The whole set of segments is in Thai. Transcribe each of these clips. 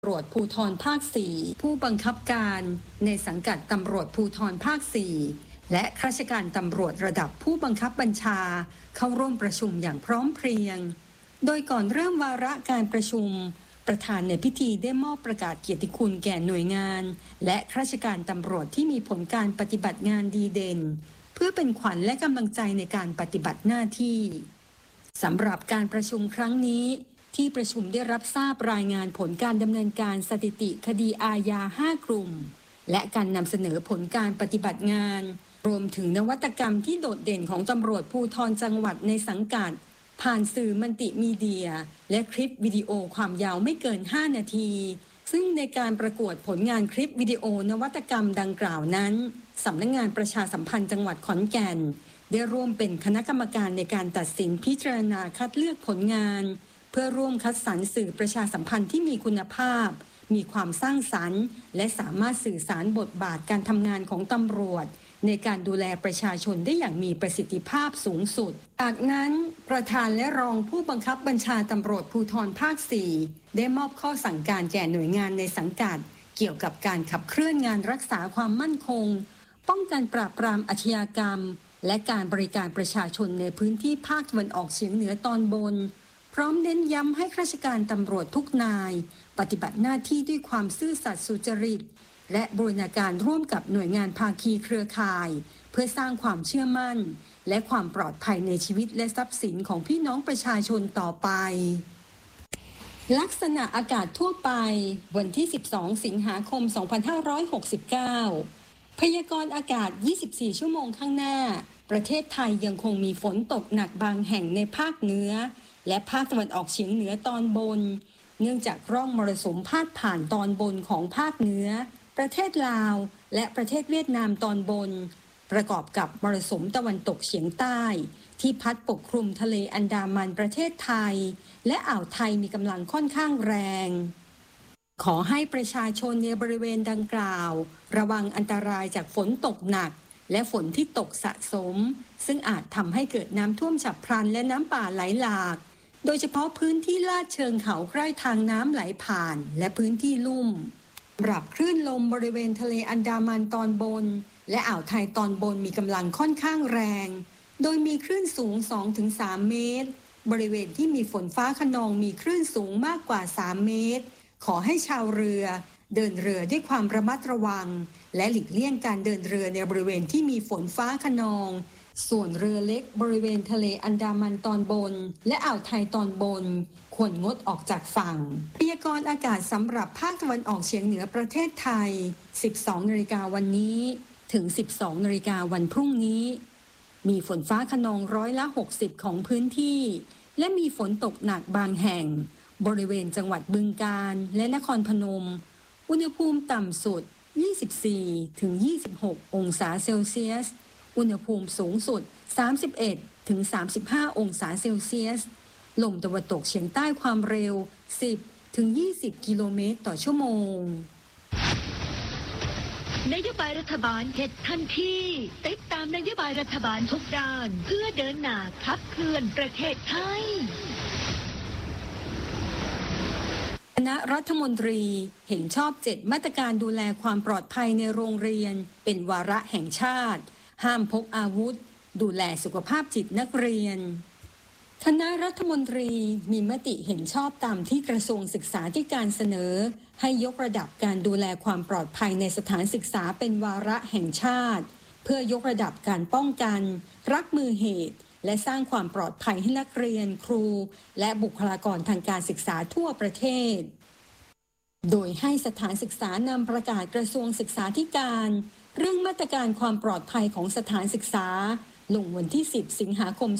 ตำรวจภูธรภาค 4 ผู้บังคับการในสังกัดตำรวจภูธรภาค 4 และข้าราชการตำรวจระดับผู้บังคับบัญชาเข้าร่วมประชุมอย่างพร้อมเพรียงโดยก่อนเริ่มวาระการประชุมประธานในพิธีได้มอบประกาศเกียรติคุณแก่หน่วยงานและข้าราชการตำรวจที่มีผลการปฏิบัติงานดีเด่นเพื่อเป็นขวัญและกำลังใจในการปฏิบัติหน้าที่สำหรับการประชุมครั้งนี้ที่ประชุมได้รับทราบรายงานผลการดำเนินการสถิติคดีอาญา 5 กลุ่มและการนำเสนอผลการปฏิบัติงานรวมถึงนวัตกรรมที่โดดเด่นของตำรวจภูธรจังหวัดในสังกัดผ่านสื่อมัลติมีเดียและคลิปวิดีโอความยาวไม่เกิน 5 นาทีซึ่งในการประกวดผลงานคลิปวิดีโอนวัตกรรมดังกล่าวนั้นสำนักงานประชาสัมพันธ์จังหวัดขอนแก่นได้ร่วมเป็นคณะกรรมการในการตัดสินพิจารณาคัดเลือกผลงานเพื่อร่วมคัดสรรสื่อประชาสัมพันธ์ที่มีคุณภาพมีความสร้างสรรค์และสามารถสื่อสารบทบาทการทำงานของตำรวจในการดูแลประชาชนได้อย่างมีประสิทธิภาพสูงสุดจากนั้นประธานและรองผู้บังคับบัญชาตำรวจภูธรภาค 4 ได้มอบข้อสั่งการแก่หน่วยงานในสังกัดเกี่ยวกับการขับเคลื่อนงานรักษาความมั่นคงป้องกันปราบปรามอาชญากรรมและการบริการประชาชนในพื้นที่ภาคตะวันออกเฉียงเหนือตอนบนพร้อมเน้นย้ำให้ข้าราชการตำรวจทุกนายปฏิบัติหน้าที่ด้วยความซื่อสัตย์สุจริตและบูรณาการร่วมกับหน่วยงานภาคีเครือข่ายเพื่อสร้างความเชื่อมั่นและความปลอดภัยในชีวิตและทรัพย์สินของพี่น้องประชาชนต่อไปลักษณะอากาศทั่วไปวันที่ 12 สิงหาคม 2569 พยากรณ์อากาศ 24 ชั่วโมงข้างหน้าประเทศไทยยังคงมีฝนตกหนักบางแห่งในภาคเหนือและภาคตะวันออกเฉียงเหนือตอนบนเนื่องจากร่องมรสุมพาดผ่านตอนบนของภาคเหนือประเทศลาวและประเทศเวียดนามตอนบนประกอบกับมรสุมตะวันตกเฉียงใต้ที่พัดปกคลุมทะเลอันดามันประเทศไทยและอ่าวไทยมีกำลังค่อนข้างแรงขอให้ประชาชนในบริเวณดังกล่าวระวังอันตรายจากฝนตกหนักและฝนที่ตกสะสมซึ่งอาจทำให้เกิดน้ำท่วมฉับพลันและน้ำป่าไหลหลากโดยเฉพาะพื้นที่ลาดเชิงเขาใกล้ทางน้ำไหลผ่านและพื้นที่ลุ่มสำหรับคลื่นลมบริเวณทะเลอันดามันตอนบนและอ่าวไทยตอนบนมีกำลังค่อนข้างแรงโดยมีคลื่นสูง 2-3 เมตรบริเวณที่มีฝนฟ้าคะนองมีคลื่นสูงมากกว่า 3 เมตรขอให้ชาวเรือเดินเรือด้วยความระมัดระวังและหลีกเลี่ยงการเดินเรือในบริเวณที่มีฝนฟ้าคะนองส่วนเรือเล็กบริเวณทะเลอันดามันตอนบนและอ่าวไทยตอนบนควรงดออกจากฝั่งพยากรณ์อากาศสำหรับภาคตะวันออกเฉียงเหนือประเทศไทย 12 นาฬิกาวันนี้ถึง 12 นาฬิกาวันพรุ่งนี้มีฝนฟ้าคะนอง60%ของพื้นที่และมีฝนตกหนักบางแห่งบริเวณจังหวัดบึงกาฬและนครพนมอุณหภูมิต่ำสุด 24-26 องศาเซลเซียสอุณหภูมิสูงสุด 31-35 องศาเซลเซียสลมตะวันตกเฉียงใต้ความเร็ว 10-20 กิโลเมตรต่อชั่วโมงนโยบายรัฐบาลเห็ดทันทีติดตามนโยบายรัฐบาลทุกด้านเพื่อเดินหน้าขับเคลื่อนประเทศไทยคณะรัฐมนตรีเห็นชอบ7มาตรการดูแลความปลอดภัยในโรงเรียนเป็นวาระแห่งชาติห้ามพกอาวุธดูแลสุขภาพจิตนักเรียนคณะรัฐมนตรีมีมติเห็นชอบตามที่กระทรวงศึกษาธิการเสนอให้ยกระดับการดูแลความปลอดภัยในสถานศึกษาเป็นวาระแห่งชาติเพื่อยกระดับการป้องกันรับมือเหตุและสร้างความปลอดภัยให้นักเรียนครูและบุคลากรทางการศึกษาทั่วประเทศโดยให้สถานศึกษานำประกาศกระทรวงศึกษาธิการเรื่องมาตรการความปลอดภัยของสถานศึกษาลงวันที่ 10 สิงหาคม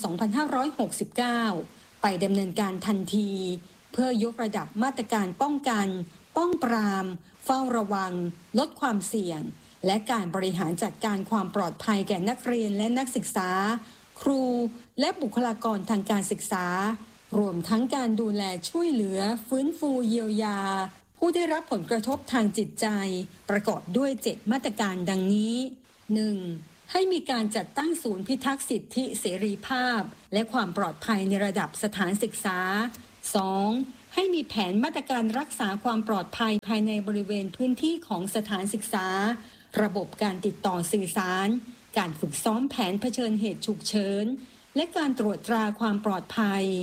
2569 ไปดำเนินการทันทีเพื่อยกระดับมาตรการป้องกันป้องปรามเฝ้าระวังลดความเสี่ยงและการบริหารจัดการความปลอดภัยแก่นักเรียนและนักศึกษาครูและบุคลากรทางการศึกษารวมทั้งการดูแลช่วยเหลือฟื้นฟูเยียวยาผู้ได้รับผลกระทบทางจิตใจประกอบด้วย7มาตรการดังนี้ 1. ให้มีการจัดตั้งศูนย์พิทักษ์สิทธิเสรีภาพและความปลอดภัยในระดับสถานศึกษา 2. ให้มีแผนมาตรการรักษาความปลอดภัยภายในบริเวณพื้นที่ของสถานศึกษาระบบการติดต่อสื่อสารการฝึกซ้อมแผนเผชิญเหตุฉุกเฉินและการตรวจตราความปลอดภัย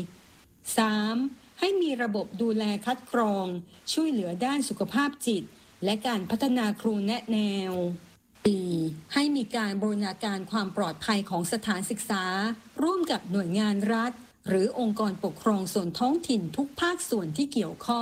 3. ให้มีระบบดูแลคัดกรองช่วยเหลือด้านสุขภาพจิตและการพัฒนาครูแนะแนว 4. ให้มีการบูรณาการความปลอดภัยของสถานศึกษาร่วมกับหน่วยงานรัฐหรือองค์กรปกครองส่วนท้องถิ่นทุกภาคส่วนที่เกี่ยวข้อง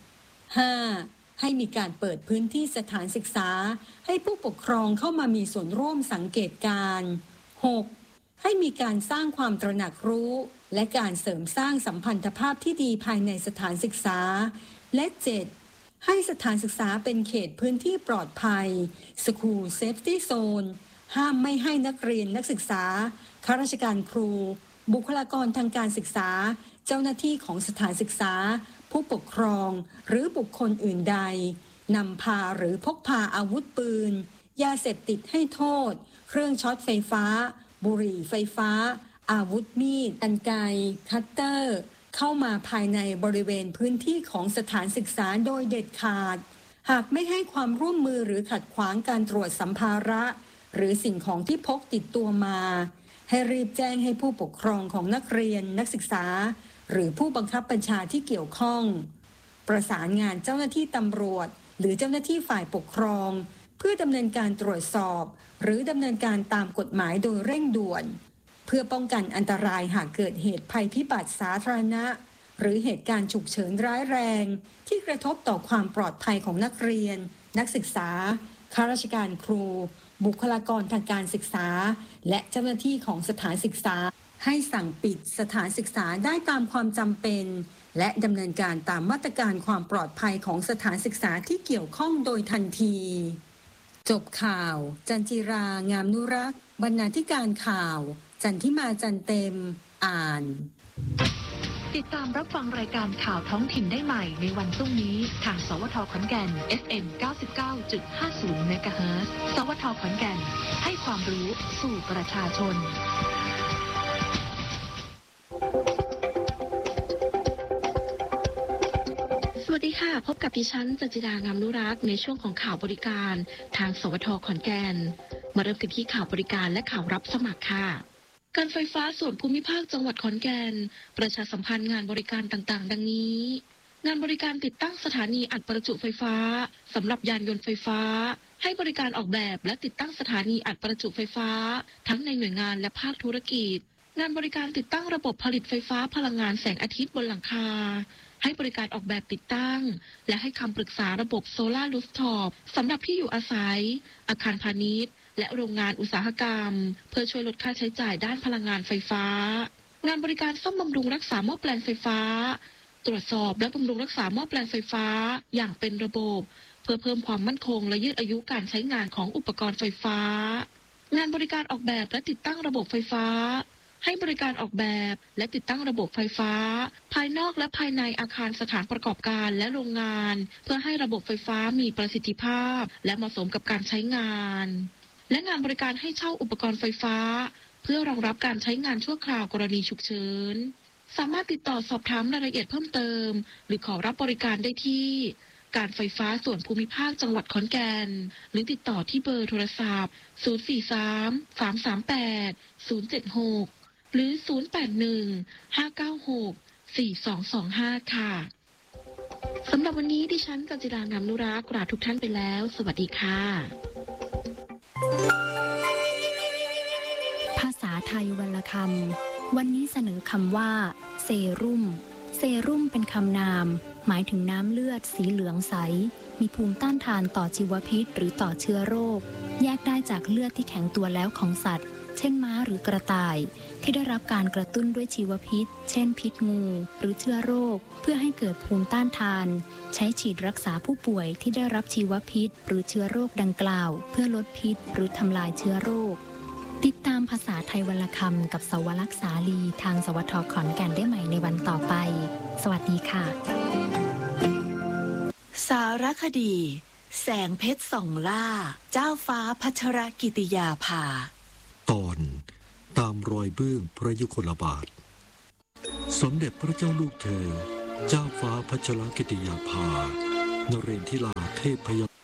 5. ให้มีการเปิดพื้นที่สถานศึกษาให้ผู้ปกครองเข้ามามีส่วนร่วมสังเกตการณ์ 6. ให้มีการสร้างความตระหนักรู้และการเสริมสร้างสัมพันธภาพที่ดีภายในสถานศึกษาและ 7. ให้สถานศึกษาเป็นเขตพื้นที่ปลอดภัย School Safety Zone ห้ามไม่ให้นักเรียนนักศึกษาข้าราชการครูบุคลากรทางการศึกษาเจ้าหน้าที่ของสถานศึกษาผู้ปกครองหรือบุคคลอื่นใดนำพาหรือพกพาอาวุธปืนยาเสพติดให้โทษเครื่องช็อตไฟฟ้าบุหรี่ไฟฟ้าอาวุธมีดกรรไกรคัตเตอร์เข้ามาภายในบริเวณพื้นที่ของสถานศึกษาโดยเด็ดขาดหากไม่ให้ความร่วมมือหรือขัดขวางการตรวจสัมภาระหรือสิ่งของที่พกติดตัวมาให้รีบแจ้งให้ผู้ปกครองของนักเรียนนักศึกษาหรือผู้บังคับบัญชาที่เกี่ยวข้องประสานงานเจ้าหน้าที่ตำรวจหรือเจ้าหน้าที่ฝ่ายปกครองเพื่อดำเนินการตรวจสอบหรือดำเนินการตามกฎหมายโดยเร่งด่วนเพื่อป้องกันอันตรายหากเกิดเหตุภัยพิบัติสาธารณะหรือเหตุการณ์ฉุกเฉินร้ายแรงที่กระทบต่อความปลอดภัยของนักเรียนนักศึกษาข้าราชการครูบุคลากรทางการศึกษาและเจ้าหน้าที่ของสถานศึกษาให้สั่งปิดสถานศึกษาได้ตามความจำเป็นและดำเนินการตามมาตรการความปลอดภัยของสถานศึกษาที่เกี่ยวข้องโดยทันทีจบข่าวจันจิรางามนุรักษ์บรรณาธิการข่าวจันทิมาจันเต็มอ่านติดตามรับฟังรายการข่าวท้องถิ่นได้ใหม่ในวันพรุ่งนี้ทางสวท.ขอนแก่น FM 99.50 เมกะเฮิรตซ์สวท.ขอนแก่นให้ความรู้สู่ประชาชนสวัสดีค่ะพบกับดิฉันจันจิรางามนุรักษ์ในช่วงของข่าวบริการทางสวท.ขอนแก่นมาเริ่มกันที่ข่าวบริการและข่าวรับสมัครค่ะการไฟฟ้าส่วนภูมิภาคจังหวัดขอนแก่นประชาสัมพันธ์งานบริการต่างๆดังนี้งานบริการติดตั้งสถานีอัดประจุไฟฟ้าสำหรับยานยนต์ไฟฟ้าให้บริการออกแบบและติดตั้งสถานีอัดประจุไฟฟ้าทั้งในหน่วยงานและภาคธุรกิจงานบริการติดตั้งระบบผลิตไฟฟ้าพลังงานแสงอาทิตย์บนหลังคาให้บริการออกแบบติดตั้งและให้คำปรึกษาระบบโซลาร์รูฟท็อปสำหรับที่อยู่อาศัยอาคารพาณิชย์และโรงงานอุตสาหกรรมเพื่อช่วยลดค่าใช้จ่ายด้านพลังงานไฟฟ้างานบริการซ่อมบำรุงรักษาหม้อแปลงไฟฟ้าตรวจสอบและบำรุงรักษาหม้อแปลงไฟฟ้าอย่างเป็นระบบเพื่อเพิ่มความมั่นคงและยืดอายุการใช้งานของอุปกรณ์ไฟฟ้างานบริการออกแบบและติดตั้งระบบไฟฟ้าให้บริการออกแบบและติดตั้งระบบไฟฟ้าภายนอกและภายในอาคารสถานประกอบการและโรงงานเพื่อให้ระบบไฟฟ้ามีประสิทธิภาพและเหมาะสมกับการใช้งานและงานบริการให้เช่าอุปกรณ์ไฟฟ้าเพื่อรองรับการใช้งานชั่วคราวกรณีฉุกเฉินสามารถติดต่อสอบถามรายละเอียดเพิ่มเติมหรือขอรับบริการได้ที่การไฟฟ้าส่วนภูมิภาคจังหวัดขอนแก่นหรือติดต่อที่เบอร์โทรศัพท์043-338-076หรือ081-596-4225ค่ะสำหรับวันนี้ดิฉันกัญจิรางามนุรักษ์ลาทุกท่านไปแล้วสวัสดีค่ะภาษาไทยวรรณคำวันนี้เสนอคำว่าเซรุ่มเซรุ่มเป็นคำนามหมายถึงน้ำเลือดสีเหลืองใสมีภูมิต้านทานต่อชีวพิษหรือต่อเชื้อโรคแยกได้จากเลือดที่แข็งตัวแล้วของสัตว์เช่นม้าหรือกระต่ายที่ได้รับการกระตุ้นด้วยชีวพิษเช่นพิษงูหรือเชื้อโรคเพื่อให้เกิดภูมิต้านทานใช้ฉีดรักษาผู้ป่วยที่ได้รับชีวพิษหรือเชื้อโรคดังกล่าวเพื่อลดพิษหรือทำลายเชื้อโรคติดตามภาษาไทยวรรณคำกับสวรักษ์สาลีทางสวท.ขอนแก่นได้ใหม่ในวันต่อไปสวัสดีค่ะสารคดีแสงเพชรส่องล่าเจ้าฟ้าพัชรกิติยาภาตอนตามรอยเบื้องพระยุคลบาทสมเด็จพระเจ้าลูกเธอเจ้าฟ้าพัชรกิติยาภานเรนทิราเทพพยา